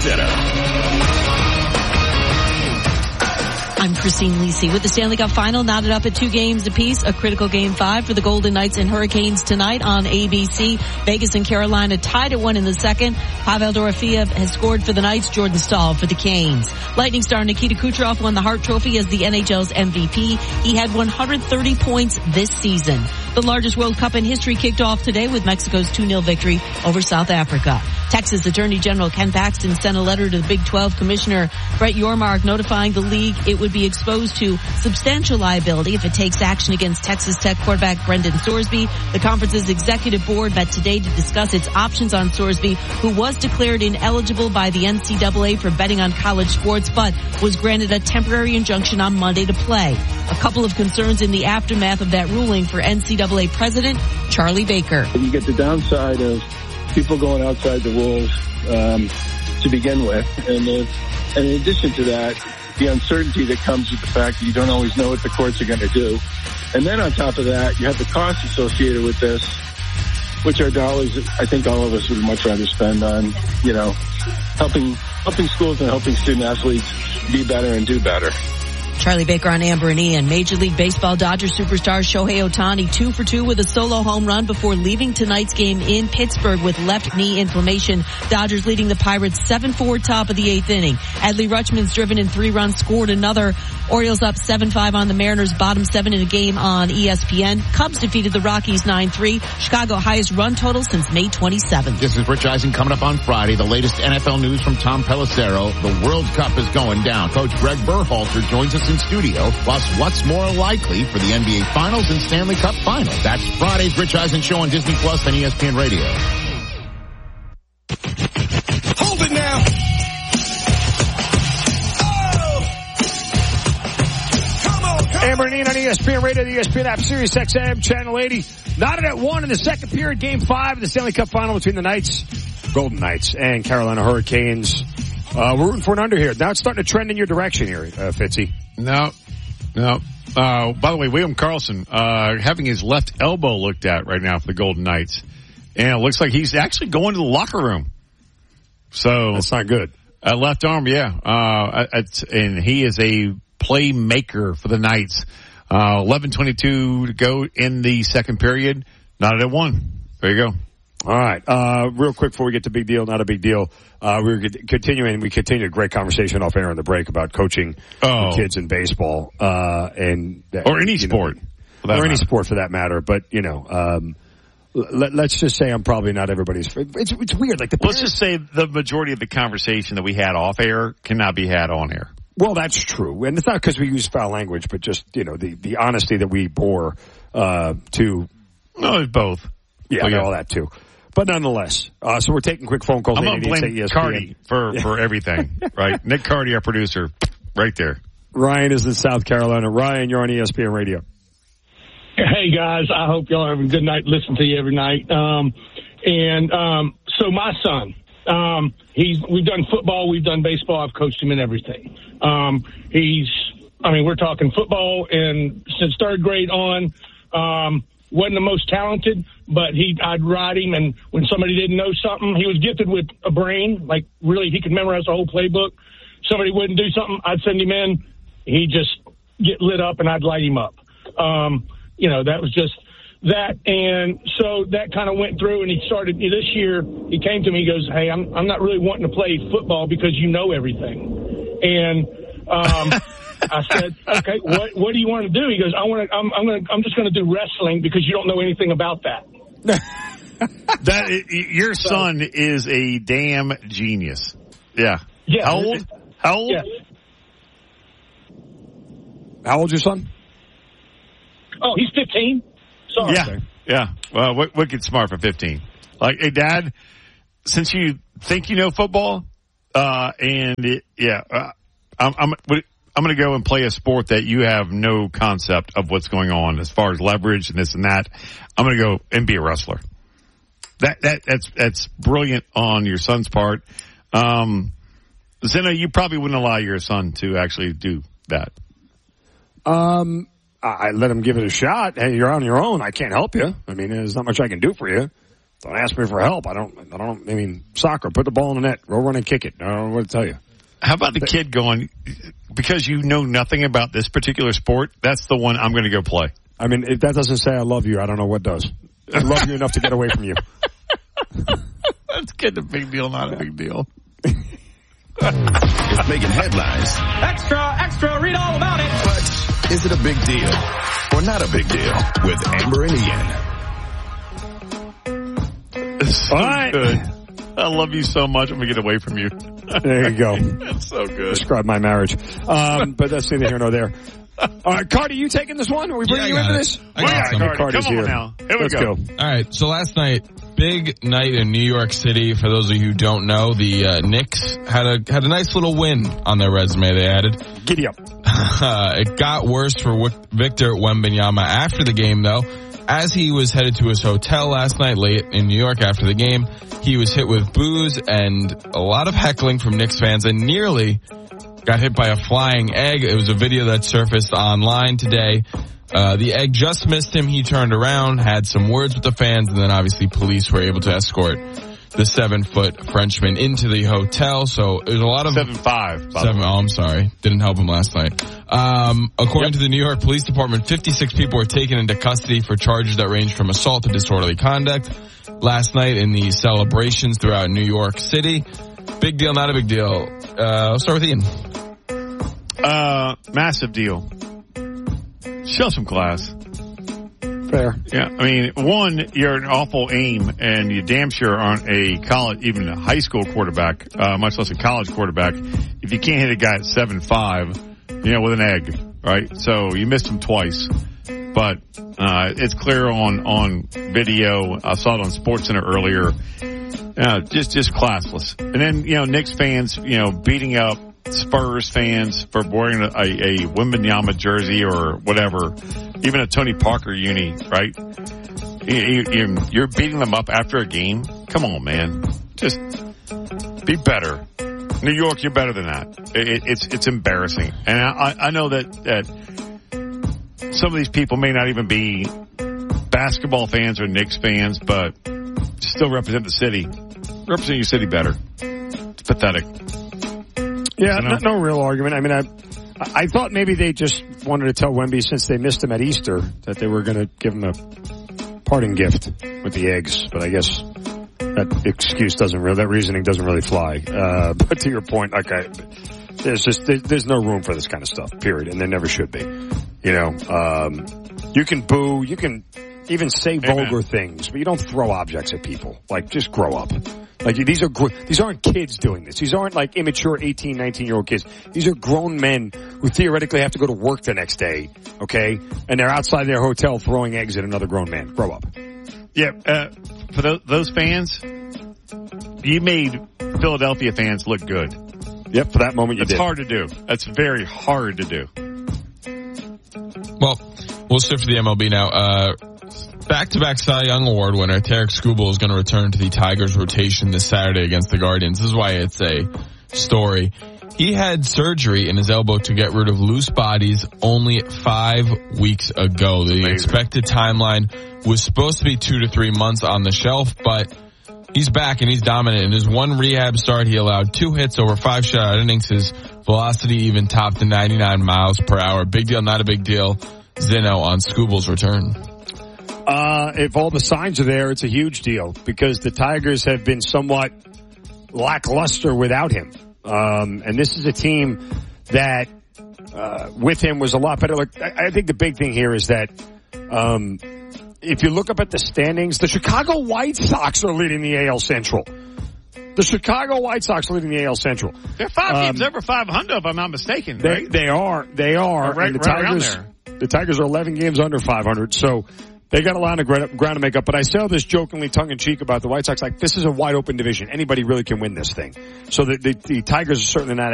Center. I'm Christine Lisi with the Stanley Cup Final knotted up at 2 games apiece. A critical Game 5 for the Golden Knights and Hurricanes tonight on ABC. Vegas and Carolina tied at 1 in the second. Pavel Dorofeev has scored for the Knights. Jordan Staal for the Canes. Lightning star Nikita Kucherov won the Hart Trophy as the NHL's MVP. He had 130 points this season. The largest World Cup in history kicked off today with Mexico's 2-0 victory over South Africa. Texas Attorney General Ken Paxton sent a letter to the Big 12 Commissioner Brett Yormark notifying the league it would be exposed to substantial liability if it takes action against Texas Tech quarterback Brendan Sorsby. The conference's executive board met today to discuss its options on Sorsby, who was declared ineligible by the NCAA for betting on college sports, but was granted a temporary injunction on Monday to play. A couple of concerns in the aftermath of that ruling for NCAA President Charlie Baker. You get the downside of people going outside the rules to begin with, and in addition to that, the uncertainty that comes with the fact that you don't always know what the courts are going to do. And then on top of that, you have the costs associated with this, which are dollars that I think all of us would much rather spend on, helping schools and helping student athletes be better and do better. Charlie Baker on Amber and Ian. Major League Baseball Dodgers superstar Shohei Ohtani 2 for 2 with a solo home run before leaving tonight's game in Pittsburgh with left knee inflammation. Dodgers leading the Pirates 7-4 top of the 8th inning. Adley Rutschman's driven in 3 runs, scored another. Orioles up 7-5 on the Mariners, bottom 7 in a game on ESPN. Cubs defeated the Rockies 9-3. Chicago highest run total since May 27th. This is Rich Eisen coming up on Friday. The latest NFL news from Tom Pelissero. The World Cup is going down. Coach Greg Berhalter joins us in studio. Plus, what's more likely for the NBA Finals and Stanley Cup Final? That's Friday's Rich Eisen Show on Disney Plus and ESPN Radio. Hold it now. Amber and Ian on ESPN Radio, the ESPN app, Sirius XM, Channel 80. Knotted at 1 in the second period, Game 5 of the Stanley Cup Final between the Golden Knights, and Carolina Hurricanes. We're rooting for an under here. Now it's starting to trend in your direction here, Fitzy. No. By the way, William Karlsson, having his left elbow looked at right now for the Golden Knights. And it looks like he's actually going to the locker room. So. That's not good. Left arm, yeah. And he is a playmaker for the Knights. 11:22 to go in the second period. Not at 1. There you go. All right. Real quick before we get to big deal, not a big deal. We continued a great conversation off air on the break about coaching kids in baseball, or any sport. Or any sport for that matter. But, let's just say I'm probably not everybody's favorite. It's weird. Let's just say the majority of the conversation that we had off air cannot be had on air. Well, that's true. And it's not because we use foul language, but just, the honesty that we bore, to. No, both. Yeah, all that too. But nonetheless, so we're taking quick phone calls. I'm going to blame Cardi for everything, right? Nick Cardi, our producer, right there. Ryan is in South Carolina. Ryan, you're on ESPN Radio. Hey, guys. I hope y'all have a good night. Listen to you every night. So my son, we've done football, we've done baseball. I've coached him in everything. We're talking football, and since third grade on, wasn't the most talented, but I'd ride him, and when somebody didn't know something, he was gifted with a brain, like really he could memorize the whole playbook. Somebody wouldn't do something, I'd send him in, he'd just get lit up, and I'd light him up. That was just that, and so that kind of went through, and he started, this year, he came to me, he goes, hey, I'm not really wanting to play football because you know everything. And I said, okay, what do you want to do? He goes, I'm just going to do wrestling because you don't know anything about that. Your son is a damn genius. Yeah. Yeah. How old? Yeah. How old's your son? Oh, he's 15. Sorry. Yeah. Well, wicked smart for 15. Like, hey, Dad, since you think you know football, I'm going to go and play a sport that you have no concept of what's going on as far as leverage and this and that. I'm going to go and be a wrestler. That's brilliant on your son's part. Zena, you probably wouldn't allow your son to actually do that. I let him give it a shot. Hey, you're on your own. I can't help you. I mean, there's not much I can do for you. don't ask me for help. I mean, soccer, put the ball in the net, roll, run, and kick it. I don't know what to tell you. How about the kid going, because you know nothing about this particular sport, that's the one I'm going to go play. I mean, if that doesn't say I love you, I don't know what does. I love you enough to get away from you. That's getting a big deal, not a big deal. It's making headlines. Extra, read all about it. But is it a big deal or not a big deal with Amber and Ian? It's so all right. Good. I love you so much. I'm going to get away from you. There you go. That's so good. Describe my marriage. But that's neither here nor there. All right, Cardi, you taking this one? Are we bringing you into this? I got some. Cardi's Come on here. now. Here we Let's go. All right, so last night, big night in New York City. For those of you who don't know, the Knicks had a nice little win on their resume. They added. Giddy up. It got worse for Victor Wembanyama after the game, though. As he was headed to his hotel last night late in New York after the game, he was hit with boos and a lot of heckling from Knicks fans and nearly got hit by a flying egg. It was a video that surfaced online today. The egg just missed him. He turned around, had some words with the fans, and then obviously police were able to escort the 7-foot Frenchman into the hotel. So it was a lot of 7'5". Oh, I'm sorry. Didn't help him last night. According to the New York Police Department, 56 people were taken into custody for charges that range from assault to disorderly conduct last night in the celebrations throughout New York City. Big deal, not a big deal. I'll start with Ian. Massive deal. Show some class. Fair. Yeah, I mean, one, you're an awful aim, and you damn sure aren't a college, even a high school quarterback, much less a college quarterback, if you can't hit a guy at 7'5", with an egg, right? So you missed him twice. But it's clear on video. I saw it on SportsCenter earlier. Just classless. And then, Knicks fans, beating up Spurs fans for wearing a Wembanyama jersey or whatever, even a Tony Parker uni, right? You're beating them up after a game. Come on, man. Just be better. New York, you're better than that. It's embarrassing. And I know that some of these people may not even be basketball fans or Knicks fans, but still represent the city. Represent your city better. It's pathetic. Yeah, no real argument. I mean, I thought maybe they just wanted to tell Wemby, since they missed him at Easter, that they were going to give him a parting gift with the eggs. But I guess that reasoning doesn't really fly. But to your point, there's no room for this kind of stuff, period. And there never should be. You can boo, you can even say vulgar things, but you don't throw objects at people. Like, just grow up. Like, these aren't kids doing this. These aren't like immature 18, 19-year-old kids. These are grown men who theoretically have to go to work the next day, okay? And they're outside their hotel throwing eggs at another grown man. Grow up. Yeah, for those fans, you made Philadelphia fans look good. Yep, for that moment you did. That's hard to do. That's very hard to do. Well, we'll shift to the MLB now. Back-to-back Cy Young Award winner Tarek Skubal is going to return to the Tigers rotation this Saturday against the Guardians. This is why it's a story. He had surgery in his elbow to get rid of loose bodies only 5 weeks ago. The expected timeline was supposed to be 2 to 3 months on the shelf, but he's back and he's dominant. In his one rehab start, he allowed 2 hits over 5 shutout innings. His velocity even topped the 99 miles per hour. Big deal, not a big deal. Zeno on Skubal's return. If all the signs are there, it's a huge deal because the Tigers have been somewhat lackluster without him. And this is a team that, with him was a lot better. Look, I think the big thing here is that, if you look up at the standings, the Chicago White Sox are leading the AL Central. The Chicago White Sox are leading the AL Central. They're 5 games over 500, if I'm not mistaken. Right? They are. Right, and around there. The Tigers are 11 games under 500, so they got a lot of ground to make up. But I say all this jokingly, tongue-in-cheek about the White Sox. Like, this is a wide-open division. Anybody really can win this thing. So the Tigers are certainly not